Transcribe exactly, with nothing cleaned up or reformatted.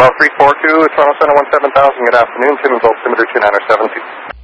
Well, three four two, Toronto Center one seven thousand, good afternoon, Simmons altimeter two nine seven two.